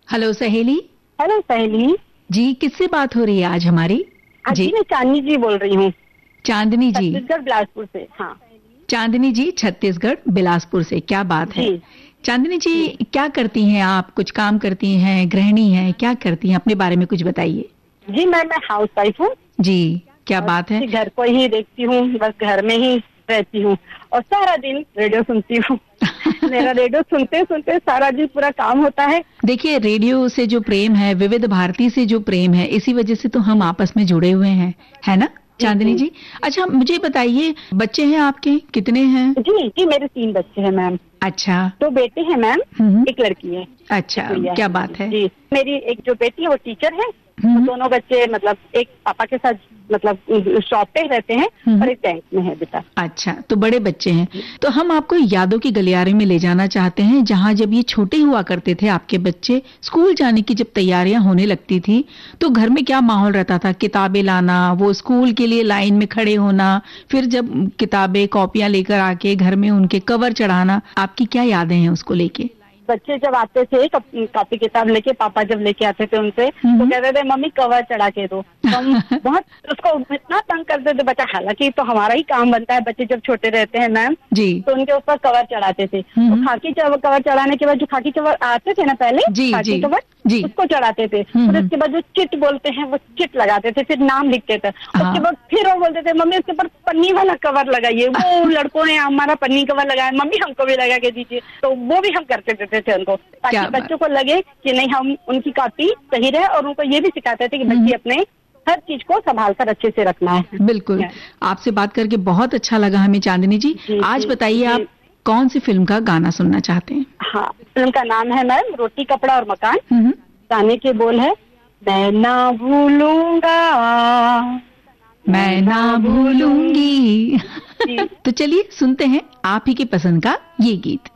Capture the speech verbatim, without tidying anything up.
Hello सहेली। Hello सहेली जी, किससे बात हो रही है आज हमारी? जी मैं चांदनी जी बोल रही हूँ। चांदनी जी, छत्तीसगढ़ बिलासपुर से। हाँ चांदनी जी छत्तीसगढ़ बिलासपुर से, क्या बात है। चांदनी जी, जी क्या करती हैं आप? कुछ काम करती हैं, गृहिणी हैं, क्या करती हैं? अपने बारे में कुछ बताइए। जी मैं मैं हाउस वाइफ हूँ। जी, क्या बात है। घर को ही देखती हूँ, बस घर में ही रहती हूँ और सारा दिन रेडियो सुनती हूँ। मेरा रेडियो सुनते सुनते सारा दिन पूरा काम होता है। देखिए, रेडियो से जो प्रेम है, विविध भारती से जो प्रेम है, इसी वजह से तो हम आपस में जुड़े हुए हैं, है ना चांदनी जी? अच्छा मुझे बताइए, बच्चे हैं आपके, कितने हैं? जी जी मेरे तीन बच्चे हैं मैम। अच्छा, दो बेटे हैं मैम, एक लड़की है। अच्छा, क्या बात है। जी मेरी एक जो बेटी है वो टीचर है। तो दोनों बच्चे मतलब एक पापा के साथ मतलब शॉप पे रहते हैं और एक बैंक में है बेटा। अच्छा, तो बड़े बच्चे हैं। तो हम आपको यादों की गलियारे में ले जाना चाहते हैं, जहाँ जब ये छोटे हुआ करते थे आपके बच्चे, स्कूल जाने की जब तैयारियां होने लगती थी तो घर में क्या माहौल रहता था? किताबें लाना, वो स्कूल के लिए लाइन में खड़े होना, फिर जब किताबें कॉपियां लेकर आके घर में उनके कवर चढ़ाना, आपकी क्या यादें हैं उसको लेके? बच्चे जब आते थे कॉपी किताब लेके, पापा जब लेके आते थे उनसे तो कहते थे मम्मी कवर चढ़ा के दो। तो हम बहुत उसको इतना तंग करते थे बच्चा, हालांकि तो हमारा ही काम बनता है, बच्चे जब छोटे रहते हैं मैम जी, तो उनके ऊपर कवर चढ़ाते थे। तो खाकी कवर चढ़ाने के बाद जो खाकी कवर आते थे ना पहले, जी, खाकी कवर जी, उसको चढ़ाते थे। फिर उसके बाद जो चिट बोलते हैं वो चिट लगाते थे, फिर नाम लिखते थे। उसके बाद फिर वो बोलते थे मम्मी उसके ऊपर पन्नी वाला कवर लगाइए। वो लड़कों ने हमारा पन्नी कवर लगाया, मम्मी हमको भी लगा के दीजिए। तो वो भी हम करते थे थे उनको, ताकि बच्चों को लगे कि नहीं हम उनकी कॉपी सही रहे, और उनको ये भी सिखाते थे कि बच्चे अपने हर चीज को संभाल कर अच्छे से रखना है। बिल्कुल, आपसे बात करके बहुत अच्छा लगा हमें चांदनी जी। जी आज बताइए आप कौन सी फिल्म का गाना सुनना चाहते हैं? हाँ, फिल्म का नाम है मैम रोटी कपड़ा और मकान। गाने के बोल है मैं ना भूलूंगा मैं ना भूलूंगी। तो चलिए सुनते हैं आप ही की पसंद का ये गीत।